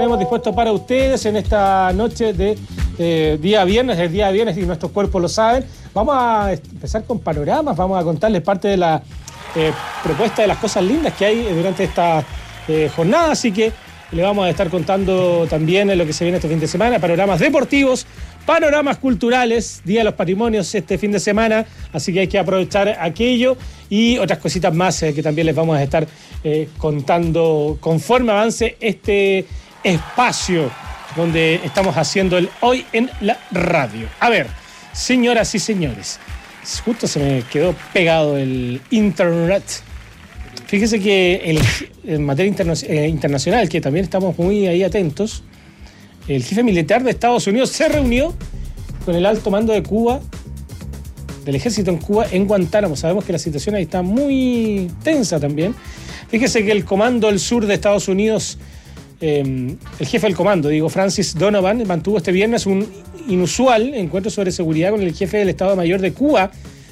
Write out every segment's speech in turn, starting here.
tenemos dispuesto para ustedes en esta noche de día viernes, el día viernes, y nuestros cuerpos lo saben. Vamos a empezar con panoramas, vamos a contarles parte de la propuesta de las cosas lindas que hay durante esta jornada, así que le vamos a estar contando también en lo que se viene este fin de semana, panoramas deportivos, panoramas culturales, Día de los Patrimonios este fin de semana, así que hay que aprovechar aquello y otras cositas más que también les vamos a estar contando conforme avance este espacio donde estamos haciendo el Hoy en la Radio. A ver, señoras y señores, justo se me quedó pegado el internet. Fíjese que en materia internacional, que también estamos muy ahí atentos, el jefe militar de Estados Unidos se reunió con el alto mando de Cuba, del ejército en Cuba, en Guantánamo. Sabemos que la situación ahí está muy tensa también. Fíjese que el comando del sur de Estados Unidos, el jefe del comando, Francis Donovan, mantuvo este viernes un inusual encuentro sobre seguridad con el jefe del Estado Mayor de Cuba,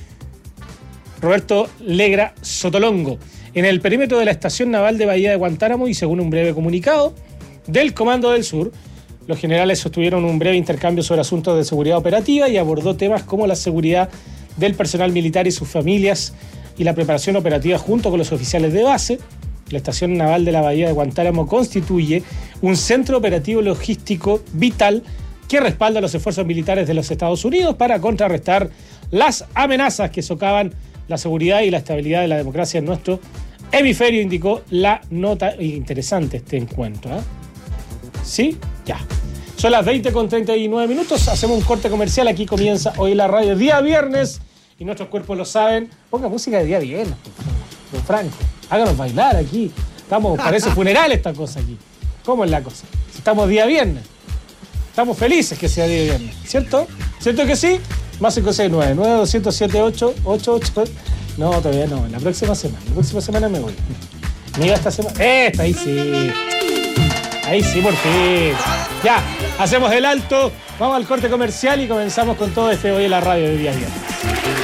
Roberto Legra Sotolongo, en el perímetro de la estación naval de Bahía de Guantánamo, y según un breve comunicado del Comando del Sur, los generales sostuvieron un breve intercambio sobre asuntos de seguridad operativa y abordó temas como la seguridad del personal militar y sus familias y la preparación operativa junto con los oficiales de base. La estación naval de la Bahía de Guantánamo constituye un centro operativo logístico vital que respalda los esfuerzos militares de los Estados Unidos para contrarrestar las amenazas que socavan la seguridad y la estabilidad de la democracia en nuestro hemisferio, indicó la nota. Interesante este encuentro, ¿eh? ¿Sí? Ya. Son las 20:39. Hacemos un corte comercial. Aquí comienza Hoy la Radio, día viernes, y nuestros cuerpos lo saben. Ponga música de día viernes, don Franco. Háganos bailar aquí. Parece funeral esta cosa aquí. ¿Cómo es la cosa? Estamos día viernes. Estamos felices que sea día viernes, ¿cierto? ¿Cierto que sí? Más 569 9207 888. No, todavía no. La próxima semana me voy. Me iba esta semana. Ahí sí. Ahí sí, por fin. Ya, hacemos el alto, vamos al corte comercial y comenzamos con todo este Hoy en la Radio de día viernes.